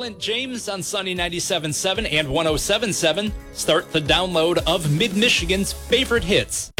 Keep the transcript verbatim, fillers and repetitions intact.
Clint James on Sunny ninety-seven point seven and one oh seven point seven. Start the download of Mid-Michigan's favorite hits.